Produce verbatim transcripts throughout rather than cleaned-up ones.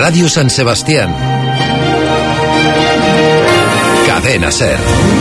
Radio San Sebastián. Cadena SER.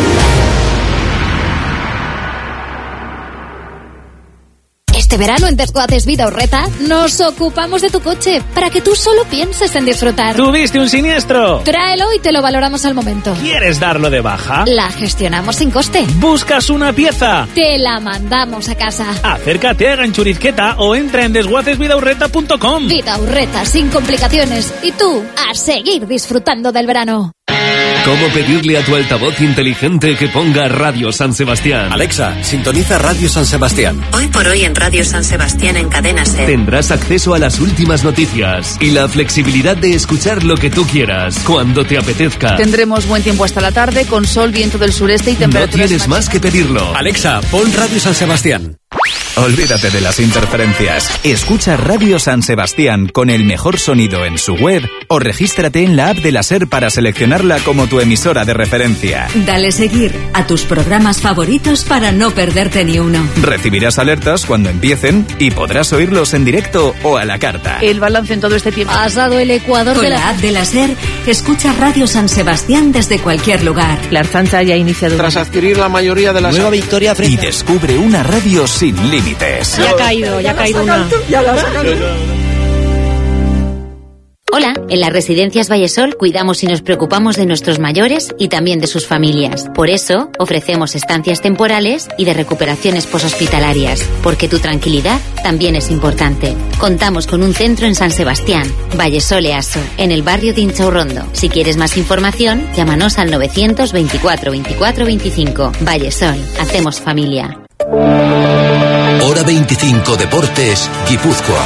Este verano en Desguaces Vida Urreta nos ocupamos de tu coche para que tú solo pienses en disfrutar. ¿Tuviste un siniestro? Tráelo y te lo valoramos al momento. ¿Quieres darlo de baja? La gestionamos sin coste. ¿Buscas una pieza? Te la mandamos a casa. Acércate a Ganchurizqueta o entra en desguaces vida urreta punto com. Vida Urreta, sin complicaciones. Y tú, a seguir disfrutando del verano. ¿Cómo pedirle a tu altavoz inteligente que ponga Radio San Sebastián? Alexa, sintoniza Radio San Sebastián. Hoy por hoy en Radio San Sebastián en Cadena SER. Tendrás acceso a las últimas noticias y la flexibilidad de escuchar lo que tú quieras, cuando te apetezca. Tendremos buen tiempo hasta la tarde, con sol, viento del sureste y temperaturas... No tienes más que pedirlo. Alexa, pon Radio San Sebastián. Olvídate de las interferencias. Escucha Radio San Sebastián con el mejor sonido en su web o regístrate en la app de la SER para seleccionarla como tu emisora de referencia. Dale seguir a tus programas favoritos para no perderte ni uno. Recibirás alertas cuando empiecen y podrás oírlos en directo o a la carta. El balance en todo este tiempo. Pasado el Ecuador Con de la... la app de la SER, escucha Radio San Sebastián desde cualquier lugar. La Ertzaintza ya ha iniciado... Tras adquirir la mayoría de las... Nueva victoria frente... Y descubre una radio sin límites. Ya ha caído, ya ha caído una... Hola, en las Residencias Vallesol cuidamos y nos preocupamos de nuestros mayores y también de sus familias. Por eso, ofrecemos estancias temporales y de recuperaciones poshospitalarias, porque tu tranquilidad también es importante. Contamos con un centro en San Sebastián, Vallesol Easo, en el barrio de Inchaurrondo. Si quieres más información, llámanos al novecientos veinticuatro veinticuatro veinticinco. Vallesol, hacemos familia. Hora veinticinco Deportes, Guipúzcoa.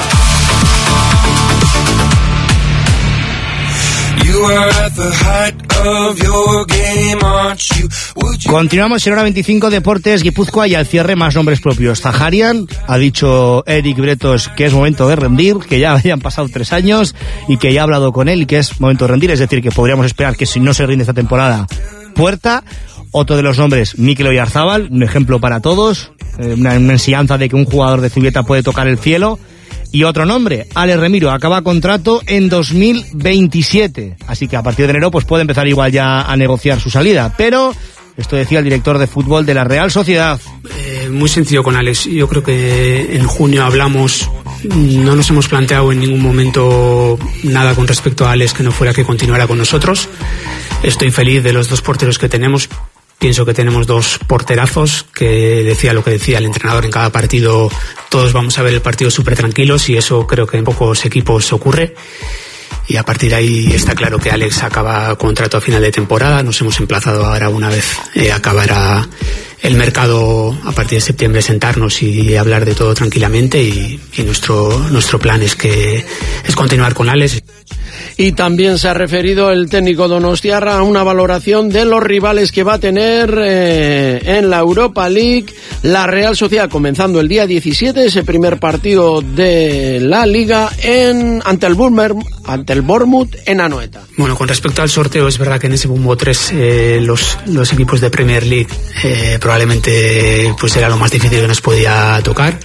Continuamos en Hora veinticinco Deportes, Guipúzcoa, y al cierre más nombres propios. Zaharian, ha dicho Eric Bretos que es momento de rendir, que ya habían pasado tres años y que ya ha hablado con él y que es momento de rendir, es decir, que podríamos esperar que si no se rinde esta temporada, Puerta. Otro de los nombres, Mikel Oyarzábal, un ejemplo para todos, eh, una, una enseñanza de que un jugador de Zubieta puede tocar el cielo. Y otro nombre, Alex Remiro, acaba contrato en dos mil veintisiete, así que a partir de enero pues puede empezar igual ya a negociar su salida, pero esto decía el director de fútbol de la Real Sociedad. Eh, muy sencillo con Alex, yo creo que en junio hablamos, no nos hemos planteado en ningún momento nada con respecto a Alex que no fuera que continuara con nosotros. Estoy feliz de los dos porteros que tenemos. Pienso que tenemos dos porterazos, que decía lo que decía el entrenador en cada partido, todos vamos a ver el partido súper tranquilos y eso creo que en pocos equipos ocurre. Y a partir de ahí está claro que Alex acaba contrato a final de temporada, nos hemos emplazado ahora una vez eh, acabará el mercado a partir de septiembre sentarnos y hablar de todo tranquilamente y, y nuestro, nuestro plan es que es continuar con Alex. Y también se ha referido el técnico donostiarra a una valoración de los rivales que va a tener eh, en la Europa League la Real Sociedad, comenzando el día diecisiete, ese primer partido de la Liga en ante el Bournemouth, ante el Bournemouth en Anoeta. Bueno, con respecto al sorteo, es verdad que en ese Bumbo tres eh, los, los equipos de Premier League eh, probablemente pues era lo más difícil que nos podía tocar.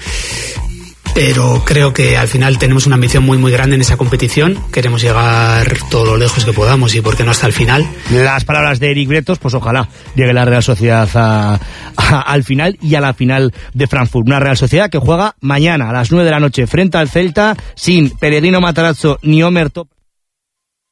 Pero creo que al final tenemos una ambición muy muy grande en esa competición, queremos llegar todo lo lejos que podamos y por qué no hasta el final. Las palabras de Eric Bretos, pues ojalá llegue la Real Sociedad a, a, al final y a la final de Frankfurt. Una Real Sociedad que juega mañana a las nueve de la noche frente al Celta sin Pellegrino Matarazzo ni Omer Top.